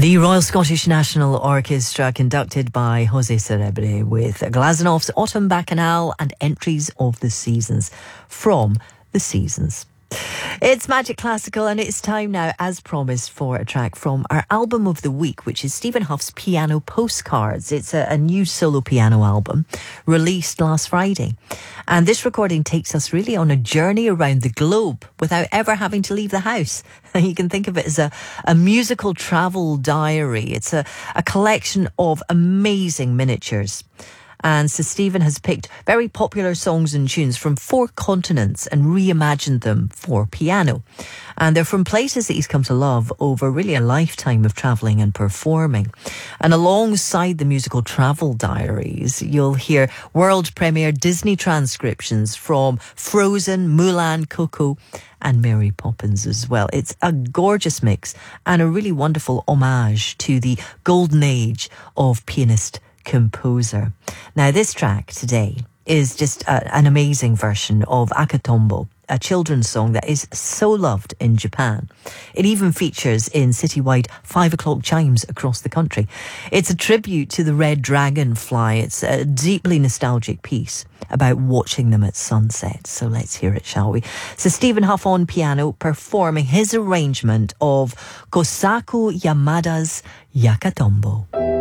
The Royal Scottish National Orchestra, conducted by Jose Cerebre, with Glazounoff's Autumn Bacchanal and entries of the seasons from the seasons. It's Magic Classical, and it's time now, as promised, for a track from our album of the week, which is Stephen Huff's Piano Postcards. It's a new solo piano album released last Friday. And this recording takes us really on a journey around the globe without ever having to leave the house. You can think of it as a musical travel diary. It's a collection of amazing miniatures. And so Stephen has picked very popular songs and tunes from 4 continents and reimagined them for piano. And they're from places that he's come to love over really a lifetime of travelling and performing. And alongside the musical travel diaries, you'll hear world premiere Disney transcriptions from Frozen, Mulan, Coco, and Mary Poppins as well. It's a gorgeous mix and a really wonderful homage to the golden age of pianist-composer. Now, this track today is just an amazing version of Akatombo, a children's song that is so loved in Japan. It even features in citywide 5 o'clock chimes across the country. It's a tribute to the red dragonfly. It's a deeply nostalgic piece about watching them at sunset. So let's hear it, shall we? So Stephen Huff on piano, performing his arrangement of Kosaku Yamada's Yakatombo.